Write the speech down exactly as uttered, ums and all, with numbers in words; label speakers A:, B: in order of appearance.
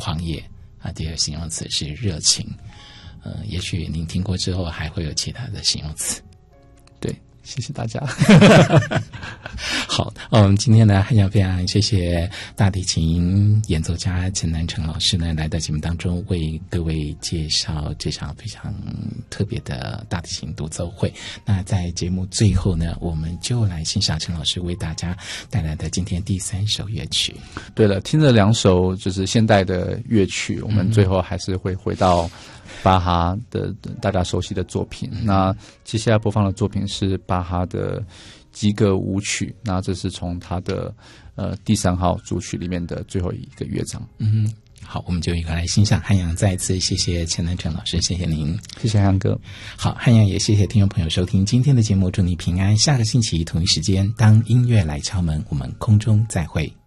A: 狂野啊，第二个形容词是热情。呃，也许您听过之后还会有其他的形容词。
B: 对，谢谢大家。
A: 好，嗯，今天呢，也非常谢谢大提琴演奏家陈南成老师呢，来到节目当中为各位介绍这场非常特别的大提琴独奏会。那在节目最后呢，我们就来欣赏陈老师为大家带来的今天第三首乐曲。
B: 对了，听了两首就是现代的乐曲，我们最后还是会回到巴哈的大家熟悉的作品。嗯、那接下来播放的作品是巴哈的基格舞曲，那这是从他的呃第三号组曲里面的最后一个乐章。
A: 嗯，好，我们就一块来欣赏。汉阳再次谢谢陈南成老师，谢谢您，
B: 谢谢汉哥。
A: 好，汉阳也谢谢听众朋友收听今天的节目，祝你平安。下个星期同一时间，当音乐来敲门，我们空中再会。